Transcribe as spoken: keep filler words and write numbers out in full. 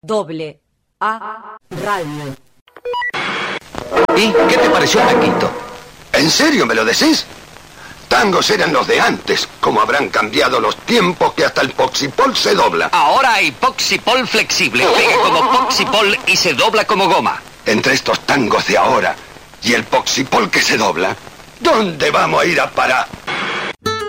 Doble A Radio. ¿Y qué te pareció Taquito? ¿En serio me lo decís? Tangos eran los de antes. Como habrán cambiado los tiempos que hasta el Poxipol se dobla. Ahora hay Poxipol flexible. Pega como Poxipol y se dobla como goma. Entre estos tangos de ahora y el Poxipol que se dobla, ¿dónde vamos a ir a parar?